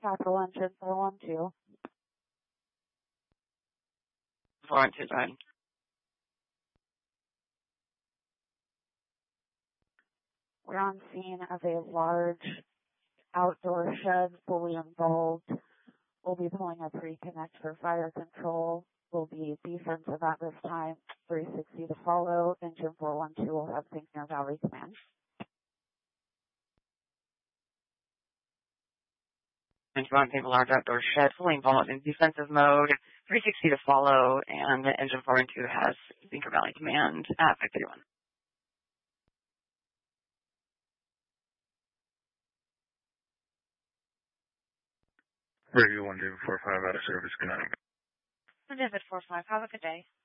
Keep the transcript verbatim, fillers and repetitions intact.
Capital Engine four one two. four one two, go ahead. We're on scene of a large outdoor shed fully involved. We'll be pulling a pre-connect for fire control. We'll be defensive at this time. three sixty to follow. Engine four one two will have Sinclair Valley Command. Engine one, a large outdoor shed fully involved in defensive mode. three sixty to follow, and Engine four one two has Sinclair Valley Command at five thirty-one. Radio one David four five out of service, good night. David four five, have a good day.